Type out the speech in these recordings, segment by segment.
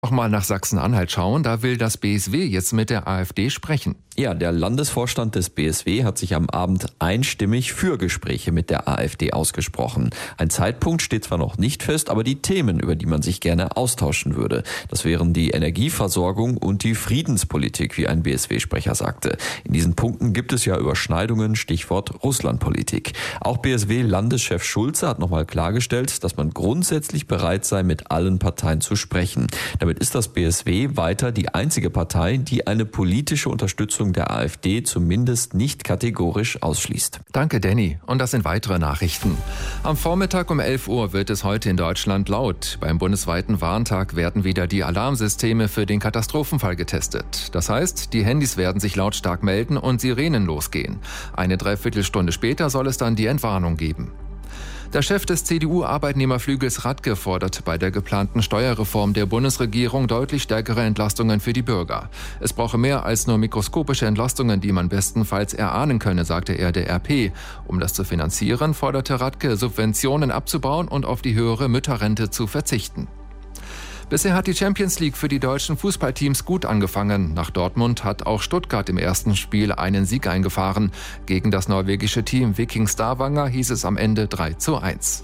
Nochmal nach Sachsen-Anhalt schauen, da will das BSW jetzt mit der AfD sprechen. Ja, der Landesvorstand des BSW hat sich am Abend einstimmig für Gespräche mit der AfD ausgesprochen. Ein Zeitpunkt steht zwar noch nicht fest, aber die Themen, über die man sich gerne austauschen würde, das wären die Energieversorgung und die Friedenspolitik, wie ein BSW-Sprecher sagte. In diesen Punkten gibt es ja Überschneidungen, Stichwort Russlandpolitik. Auch BSW-Landeschef Schulze hat nochmal klargestellt, dass man grundsätzlich bereit sei, mit allen Parteien zu sprechen. Damit ist das BSW weiter die einzige Partei, die eine politische Unterstützung der AfD zumindest nicht kategorisch ausschließt. Danke, Danny. Und das sind weitere Nachrichten. Am Vormittag um 11 Uhr wird es heute in Deutschland laut. Beim bundesweiten Warntag werden wieder die Alarmsysteme für den Katastrophenfall getestet. Das heißt, die Handys werden sich lautstark melden und Sirenen losgehen. Eine Dreiviertelstunde später soll es dann die Entwarnung geben. Der Chef des CDU-Arbeitnehmerflügels Radke fordert bei der geplanten Steuerreform der Bundesregierung deutlich stärkere Entlastungen für die Bürger. Es brauche mehr als nur mikroskopische Entlastungen, die man bestenfalls erahnen könne, sagte er der RP. Um das zu finanzieren, forderte Radke, Subventionen abzubauen und auf die höhere Mütterrente zu verzichten. Bisher hat die Champions League für die deutschen Fußballteams gut angefangen. Nach Dortmund hat auch Stuttgart im ersten Spiel einen Sieg eingefahren. Gegen das norwegische Team Viking Stavanger hieß es am Ende 3:1.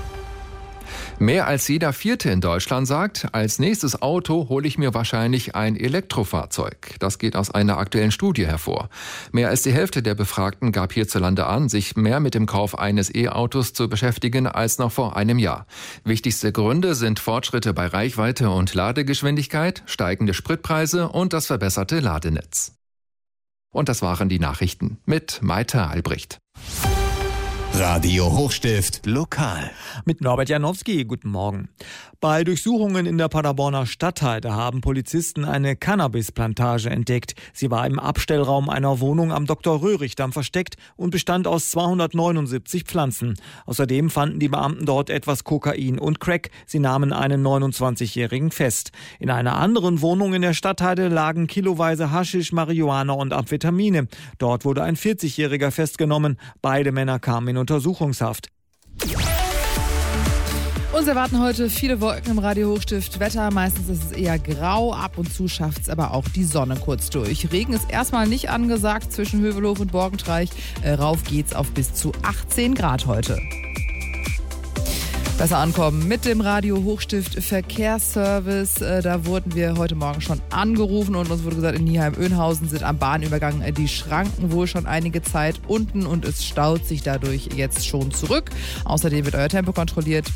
Mehr als jeder Vierte in Deutschland sagt, als nächstes Auto hole ich mir wahrscheinlich ein Elektrofahrzeug. Das geht aus einer aktuellen Studie hervor. Mehr als die Hälfte der Befragten gab hierzulande an, sich mehr mit dem Kauf eines E-Autos zu beschäftigen als noch vor einem Jahr. Wichtigste Gründe sind Fortschritte bei Reichweite und Ladegeschwindigkeit, steigende Spritpreise und das verbesserte Ladenetz. Und das waren die Nachrichten mit Maite Albrecht. Radio Hochstift Lokal. Mit Norbert Janowski, guten Morgen. Bei Durchsuchungen in der Paderborner Stadtheide haben Polizisten eine Cannabisplantage entdeckt. Sie war im Abstellraum einer Wohnung am Dr. Röhrichdamm versteckt und bestand aus 279 Pflanzen. Außerdem fanden die Beamten dort etwas Kokain und Crack. Sie nahmen einen 29-Jährigen fest. In einer anderen Wohnung in der Stadtheide lagen kiloweise Haschisch, Marihuana und Amphetamine. Dort wurde ein 40-Jähriger festgenommen. Beide Männer kamen in Untersuchungshaft. Uns erwarten heute viele Wolken im Radio Hochstift. Wetter, meistens ist es eher grau, ab und zu schafft es aber auch die Sonne kurz durch. Regen ist erstmal nicht angesagt zwischen Hövelhof und Borgentreich. Rauf geht's auf bis zu 18 Grad heute. Besser ankommen mit dem Radio Hochstift Verkehrsservice. Da wurden wir heute Morgen schon angerufen und uns wurde gesagt, in Nieheim-Öhnhausen sind am Bahnübergang die Schranken wohl schon einige Zeit unten und es staut sich dadurch jetzt schon zurück. Außerdem wird euer Tempo kontrolliert,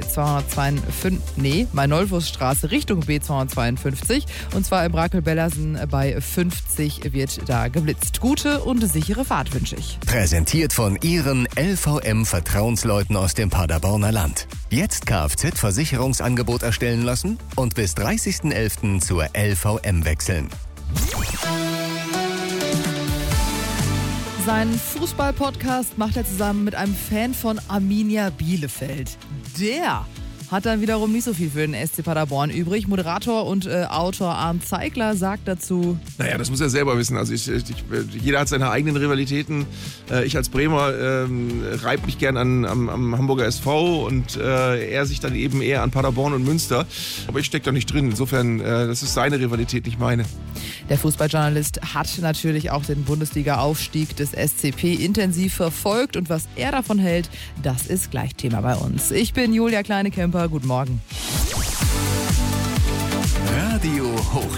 Mainolfusstraße Richtung B252 und zwar im Brakel-Bellersen bei 50 wird da geblitzt. Gute und sichere Fahrt wünsche ich. Präsentiert von Ihren LVM-Vertrauensleuten aus dem Paderborner Land. Jetzt Kfz-Versicherungsangebot erstellen lassen und bis 30.11. zur LVM wechseln. Seinen Fußball-Podcast macht er zusammen mit einem Fan von Arminia Bielefeld. Der hat dann wiederum nicht so viel für den SC Paderborn übrig. Moderator und Autor Arndt Zeigler sagt dazu: Naja, das muss er selber wissen. Also jeder hat seine eigenen Rivalitäten. Ich als Bremer reibe mich gern am Hamburger SV und er sich dann eben eher an Paderborn und Münster. Aber ich stecke da nicht drin. Insofern, das ist seine Rivalität, nicht meine. Der Fußballjournalist hat natürlich auch den Bundesliga-Aufstieg des SCP intensiv verfolgt. Und was er davon hält, das ist gleich Thema bei uns. Ich bin Julia Kleine-Kemper. Guten Morgen. Radio Hochstift.